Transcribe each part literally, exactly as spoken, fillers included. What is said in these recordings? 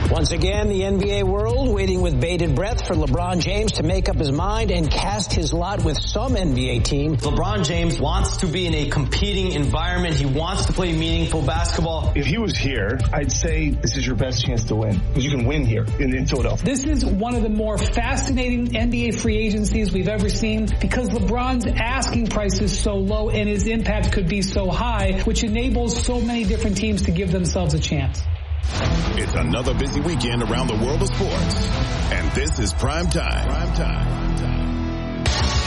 Once again, the N B A world waiting with bated breath for LeBron James to make up his mind and cast his lot with some N B A team. LeBron James wants to be in a competing environment. He wants to play meaningful basketball. If he was here, I'd say this is your best chance to win. Because you can win here in, in Philadelphia. This is one of the more fascinating N B A free agencies we've ever seen because LeBron's asking price is so low and his impact could be so high, which enables so many different teams to give themselves a chance. It's another busy weekend around the world of sports, and this is Prime Time. Prime Time.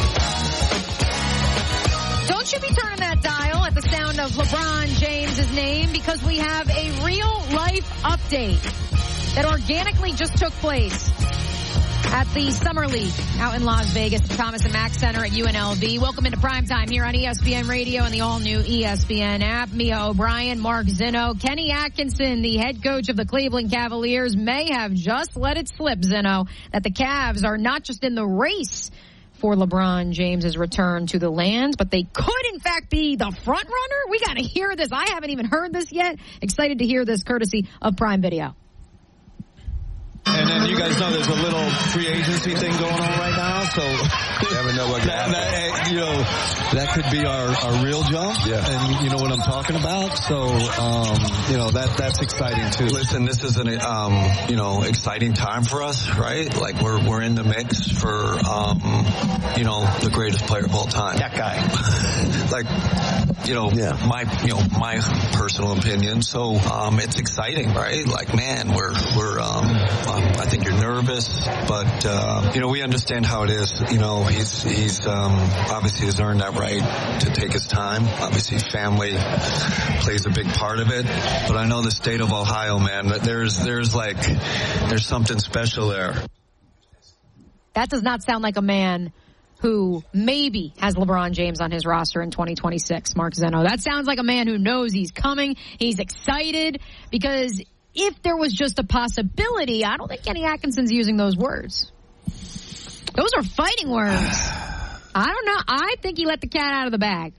Don't you be turning that dial at the sound of LeBron James' name, because we have a real-life update that organically just took place at the Summer League out in Las Vegas, the Thomas and Mack Center at U N L V. Welcome into Primetime here on E S P N Radio and the all-new E S P N app. Mia O'Brien, Mark Zinno, Kenny Atkinson, the head coach of the Cleveland Cavaliers, may have just let it slip, Zinno, that the Cavs are not just in the race for LeBron James's return to the land, but they could, in fact, be the front runner. We got to hear this. I haven't even heard this yet. Excited to hear this courtesy of Prime Video. And then you guys know there's a little free agency thing going on right now, so you never know what that, that, you know, that could be our, our real jump. Yeah. And you know what I'm talking about. So, um, you know, that that's exciting too. Listen, this is an, um, you know, exciting time for us, right? Like we're, we're in the mix for, um, you know, the greatest player of all time. That guy. like, you know, yeah. my, you know, my personal opinion. So, um, it's exciting, right? Like, man, we're, we're, um, Um, I think you're nervous, but, uh, you know, we understand how it is. You know, he's, he's, um, obviously has earned that right to take his time. Obviously family plays a big part of it, but I know the state of Ohio, man, that there's, there's like, there's something special there. That does not sound like a man who maybe has LeBron James on his roster in twenty twenty-six, Mark Zinno. That sounds like a man who knows he's coming. He's excited because if there was just a possibility, I don't think Kenny Atkinson's using those words. Those are fighting words. I don't know. I think he let the cat out of the bag.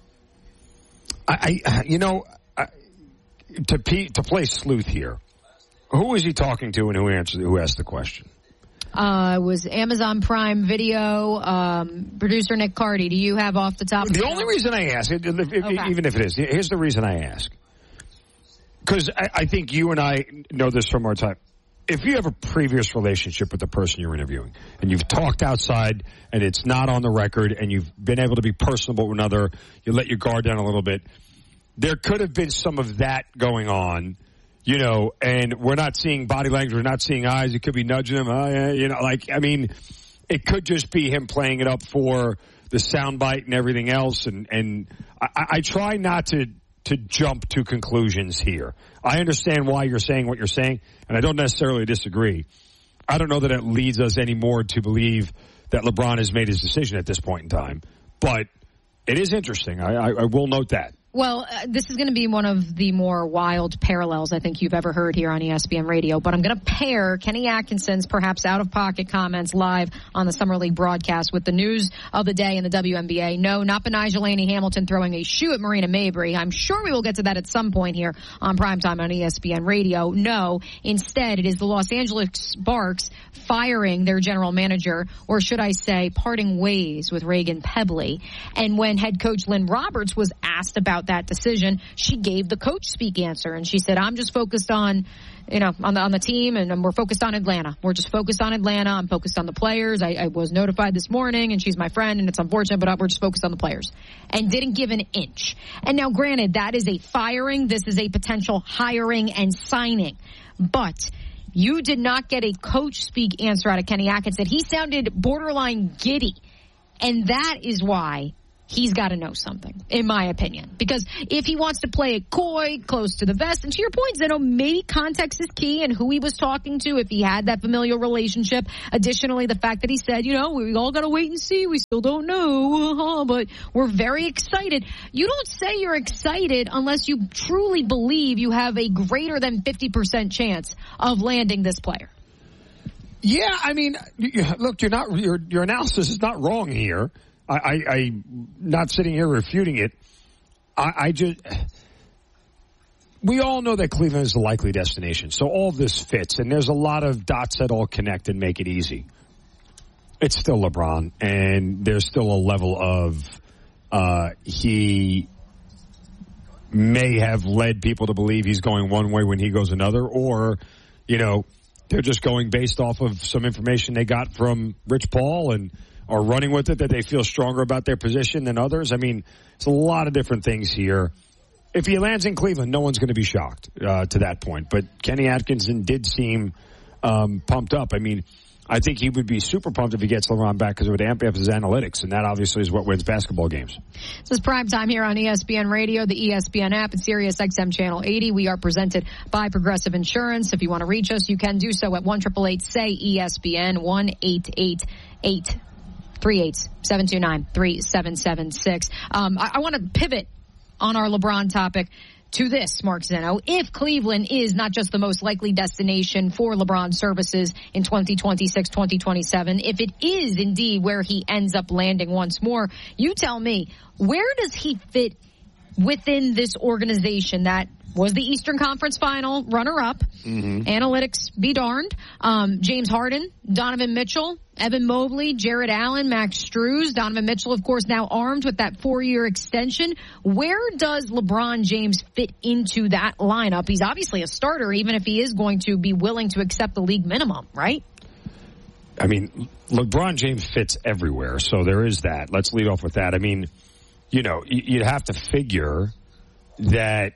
I, I you know, I, to P, to play sleuth here, who was he talking to and who answered? Who asked the question? Uh, it was Amazon Prime Video, um, producer Nick Carty. Do you have off the top? The only reason I ask, if, if, okay. even if it is, here's the reason I ask. Because I, I think you and I know this from our time. If you have a previous relationship with the person you're interviewing, and you've talked outside, and it's not on the record, and you've been able to be personable with another, you let your guard down a little bit, there could have been some of that going on, you know, and we're not seeing body language, we're not seeing eyes, it could be nudging him, oh, yeah, you know, like, I mean, it could just be him playing it up for the soundbite and everything else, and, and I, I try not to to jump to conclusions here. I understand why you're saying what you're saying, and I don't necessarily disagree. I don't know that it leads us any more to believe that LeBron has made his decision at this point in time, but it is interesting. I, I, I will note that. Well, uh, this is going to be one of the more wild parallels I think you've ever heard here on E S P N Radio. But I'm going to pair Kenny Atkinson's perhaps out-of-pocket comments live on the Summer League broadcast with the news of the day in the W N B A. No, not Benijah Laney Hamilton throwing a shoe at Marina Mabrey. I'm sure we will get to that at some point here on Primetime on E S P N Radio. No, instead, it is the Los Angeles Sparks firing their general manager, or should I say parting ways with Reagan Pebley. And when head coach Lynn Roberts was asked about that decision, she gave the coach speak answer, and she said, I'm just focused on, you know, on the on the team, and we're focused on Atlanta. We're just focused on Atlanta. I'm focused on the players. I, I was notified this morning, and she's my friend, and it's unfortunate, but we're just focused on the players. And didn't give an inch. And now, granted, that is a firing. This is a potential hiring and signing. But you did not get a coach speak answer out of Kenny Atkinson. He sounded borderline giddy. And that is why he's got to know something, in my opinion. Because if he wants to play it coy, close to the vest, and to your point, Zeno, maybe context is key and who he was talking to, if he had that familial relationship. Additionally, the fact that he said, you know, we all got to wait and see. We still don't know, but we're very excited. You don't say you're excited unless you truly believe you have a greater than fifty percent chance of landing this player. Yeah, I mean, look, you're not your your analysis is not wrong here. I, I, I'm not sitting here refuting it. I, I just we all know that Cleveland is the likely destination, so all this fits, and there's a lot of dots that all connect and make it easy. It's still LeBron, and there's still a level of uh, he may have led people to believe he's going one way when he goes another, or, you know, they're just going based off of some information they got from Rich Paul and are running with it, that they feel stronger about their position than others. I mean, it's a lot of different things here. If he lands in Cleveland, no one's going to be shocked uh, to that point. But Kenny Atkinson did seem um, pumped up. I mean, I think he would be super pumped if he gets LeBron back because it would amp up his analytics, and that obviously is what wins basketball games. This is Prime Time here on E S P N Radio, the E S P N app, and Sirius X M Channel eighty. We are presented by Progressive Insurance. If you want to reach us, you can do so at one eight eight eight say E S P N, one eight eight eight three eight seven two nine three seven seven six. Um, I, I want to pivot on our LeBron topic to this, Mark Zeno. If Cleveland is not just the most likely destination for LeBron services in twenty twenty-six, twenty twenty-seven, if it is indeed where he ends up landing once more, you tell me, where does he fit within this organization that was the Eastern Conference Final runner-up? Mm-hmm. Analytics be darned. Um, James Harden, Donovan Mitchell, Evan Mobley, Jared Allen, Max Strus. Donovan Mitchell, of course, now armed with that four-year extension. Where does LeBron James fit into that lineup? He's obviously a starter, even if he is going to be willing to accept the league minimum, right? I mean, LeBron James fits everywhere, so there is that. Let's lead off with that. I mean, you know, you'd have to figure that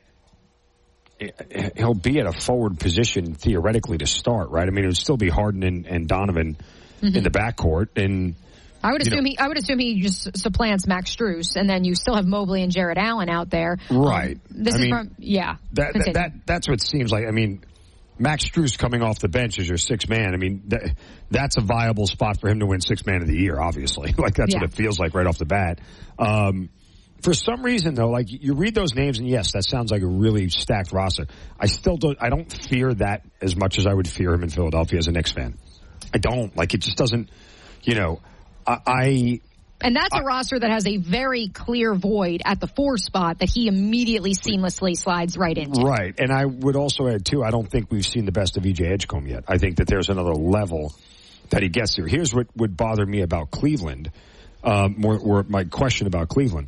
he'll be at a forward position theoretically to start, right? I mean, it would still be Harden and, and Donovan mm-hmm. in the backcourt, and I would assume know, he. I would assume he just supplants Max Strus, and then you still have Mobley and Jared Allen out there, right? Um, this I is mean, from yeah. That, that that that's what it seems like. I mean, Max Strus coming off the bench as your sixth man. I mean, that, that's a viable spot for him to win sixth man of the year. Obviously, like that's yeah. what it feels like right off the bat. Um, For some reason, though, like you read those names, and yes, that sounds like a really stacked roster. I still don't. I don't fear that as much as I would fear him in Philadelphia as a Knicks fan. I don't. Like it just doesn't. You know, I. I and that's a I, roster that has a very clear void at the four spot that he immediately seamlessly slides right into. Right, and I would also add too. I don't think we've seen the best of E J Edgecombe yet. I think that there's another level that he gets there. Here's what would bother me about Cleveland. Um, more, more my question about Cleveland.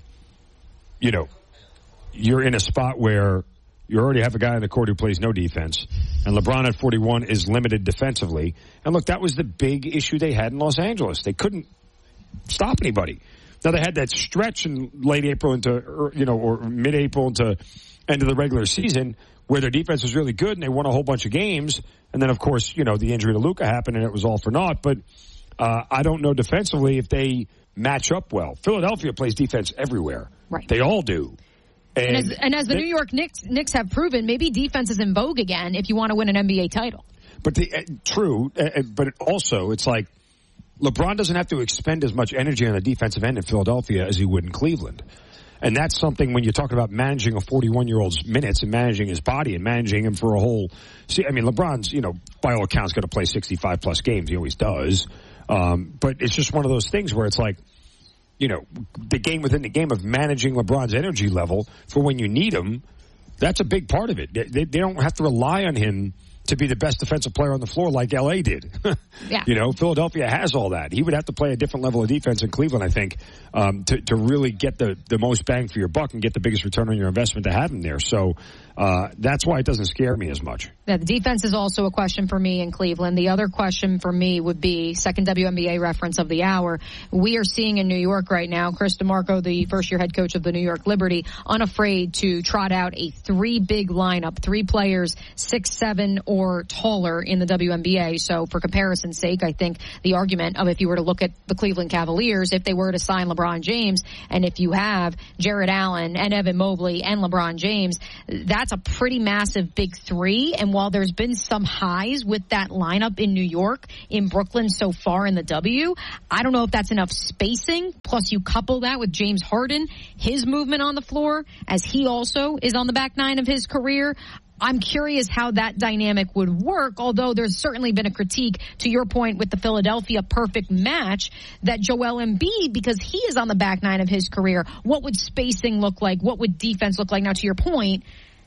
You know, you're in a spot where you already have a guy on the court who plays no defense, and LeBron at forty-one is limited defensively. And look, that was the big issue they had in Los Angeles. They couldn't stop anybody. Now, they had that stretch in late April into, you know, or mid-April into end of the regular season where their defense was really good and they won a whole bunch of games. And then, of course, you know, the injury to Luka happened and it was all for naught. But uh, I don't know defensively if they match up well. Philadelphia plays defense everywhere. Right. They all do. And, and, as, and as the they, New York Knicks, Knicks have proven, maybe defense is in vogue again if you want to win an N B A title. But the, uh, true, uh, but it also it's like LeBron doesn't have to expend as much energy on the defensive end in Philadelphia as he would in Cleveland. And that's something when you're talking about managing a forty-one-year-old's minutes and managing his body and managing him for a whole – see, I mean, LeBron's, you know, by all accounts going to play sixty-five-plus games. He always does. Um, but it's just one of those things where it's like, you know, the game within the game of managing LeBron's energy level for when you need him, that's a big part of it. They, they don't have to rely on him to be the best defensive player on the floor like L A did. Yeah. You know, Philadelphia has all that. He would have to play a different level of defense in Cleveland, I think, um, to, to really get the, the most bang for your buck and get the biggest return on your investment to have him there. So uh, that's why it doesn't scare me as much. Yeah, the defense is also a question for me in Cleveland. The other question for me would be, second W N B A reference of the hour, we are seeing in New York right now, Chris DeMarco, the first-year head coach of the New York Liberty, unafraid to trot out a three-big lineup, three players, six, seven, or taller in the W N B A. So for comparison's sake, I think the argument of if you were to look at the Cleveland Cavaliers, if they were to sign LeBron James, and if you have Jared Allen and Evan Mobley and LeBron James, that's a pretty massive big three. And while there's been some highs with that lineup in New York, in Brooklyn so far in the W, I don't know if that's enough spacing. Plus you couple that with James Harden, his movement on the floor, as he also is on the back nine of his career. I'm curious how that dynamic would work, although there's certainly been a critique, to your point, with the Philadelphia perfect match, that Joel Embiid, because he is on the back nine of his career, what would spacing look like? What would defense look like? Now, to your point,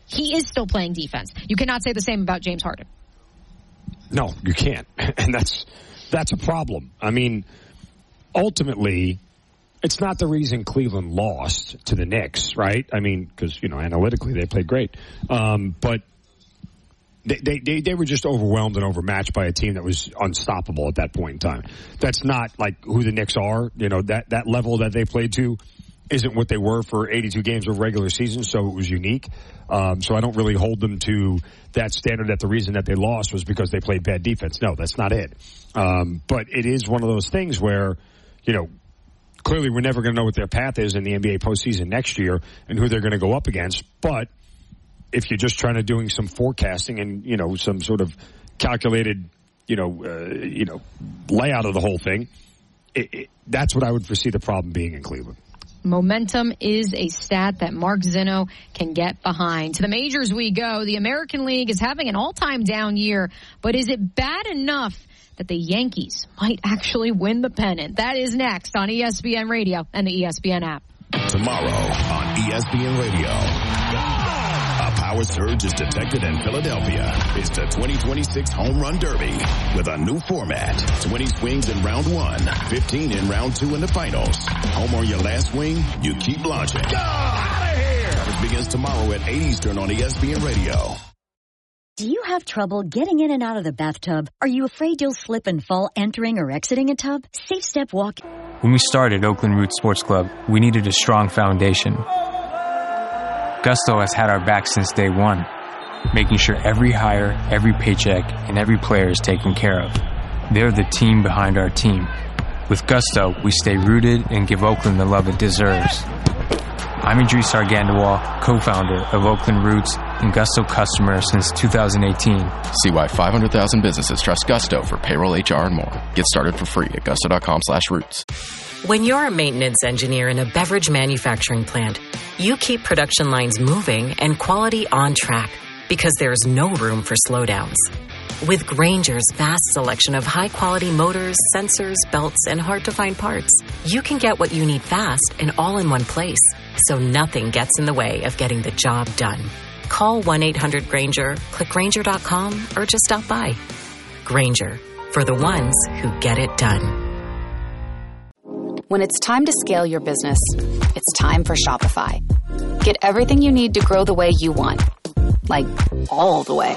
he is still playing defense. You cannot say the same about James Harden. No, you can't. And that's that's a problem. I mean, ultimately, it's not the reason Cleveland lost to the Knicks, right? I mean, because, you know, analytically they played great. Um, but they, they, they, they were just overwhelmed and overmatched by a team that was unstoppable at that point in time. That's not like who the Knicks are. You know, that, that level that they played to isn't what they were for eighty-two games of regular season, so it was unique. Um, so I don't really hold them to that standard that the reason that they lost was because they played bad defense. No, that's not it. Um, but it is one of those things where, you know, clearly we're never going to know what their path is in the N B A postseason next year and who they're going to go up against. But if you're just trying to doing some forecasting and, you know, some sort of calculated, you know, uh, you know, layout of the whole thing, it, it, that's what I would foresee the problem being in Cleveland. Momentum is a stat that Mark Zinno can get behind. To the majors we go. The American League is having an all-time down year, but is it bad enough that the Yankees might actually win the pennant? That is next on E S P N Radio and the E S P N app. Tomorrow on E S P N Radio. A power surge is detected in Philadelphia. It's the twenty twenty-six Home Run Derby with a new format. twenty swings in round one, fifteen in round two in the finals. Home on your last swing, you keep launching. Go out of here! Coverage begins tomorrow at eight Eastern on E S P N Radio. Do you have trouble getting in and out of the bathtub? Are you afraid you'll slip and fall entering or exiting a tub? Safe Step Walk. When we started Oakland Roots Sports Club, we needed a strong foundation. Gusto has had our back since day one, making sure every hire, every paycheck, and every player is taken care of. They're the team behind our team. With Gusto, we stay rooted and give Oakland the love it deserves. I'm Idris Argandawal, co-founder of Oakland Roots and Gusto customer since two thousand eighteen. See why five hundred thousand businesses trust Gusto for payroll, H R, and more. Get started for free at gusto.com slash roots. When you're a maintenance engineer in a beverage manufacturing plant, you keep production lines moving and quality on track because there's no room for slowdowns. With Grainger's vast selection of high-quality motors, sensors, belts, and hard-to-find parts, you can get what you need fast and all in one place, so nothing gets in the way of getting the job done. Call one eight hundred Grainger, click Grainger dot com, or just stop by. Grainger, for the ones who get it done. When it's time to scale your business, it's time for Shopify. Get everything you need to grow the way you want. Like, all the way.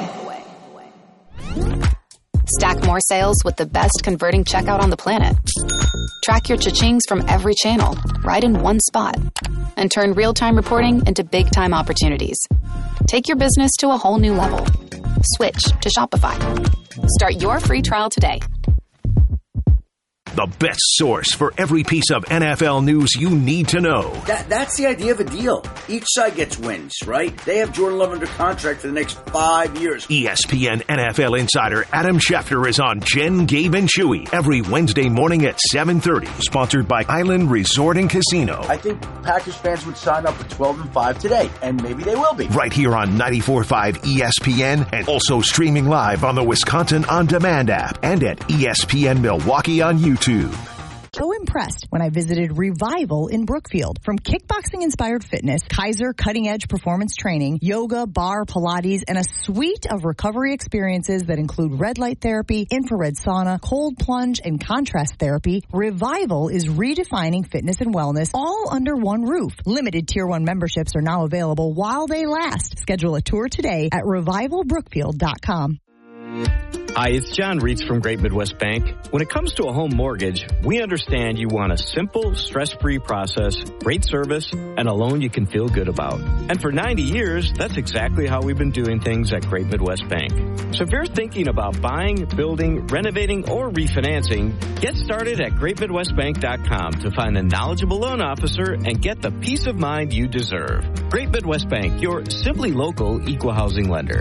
Stack more sales with the best converting checkout on the planet. Track your cha-chings from every channel, right in one spot. And turn real-time reporting into big-time opportunities. Take your business to a whole new level. Switch to Shopify. Start your free trial today. The best source for every piece of N F L news you need to know. That, that's the idea of a deal. Each side gets wins, right? They have Jordan Love under contract for the next five years. E S P N N F L insider Adam Schefter is on Jen, Gabe, and Chewy every Wednesday morning at seven thirty. Sponsored by Island Resort and Casino. I think Packers fans would sign up for twelve and five today, and maybe they will be. Right here on ninety-four point five E S P N and also streaming live on the Wisconsin On Demand app and at E S P N Milwaukee on YouTube. So impressed when I visited Revival in Brookfield. From kickboxing-inspired fitness, Kaiser cutting-edge performance training, yoga, bar, Pilates, and a suite of recovery experiences that include red light therapy, infrared sauna, cold plunge, and contrast therapy, Revival is redefining fitness and wellness all under one roof. Limited Tier one memberships are now available while they last. Schedule a tour today at revival brookfield dot com. Hi, it's John Reitz from Great Midwest Bank. When it comes to a home mortgage, we understand you want a simple, stress-free process, great service, and a loan you can feel good about. And for ninety years, that's exactly how we've been doing things at Great Midwest Bank. So if you're thinking about buying, building, renovating, or refinancing, get started at great midwest bank dot com to find a knowledgeable loan officer and get the peace of mind you deserve. Great Midwest Bank, your simply local equal housing lender.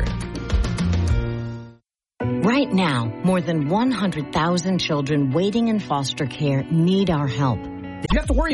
Right now, more than one hundred thousand children waiting in foster care need our help. You have to worry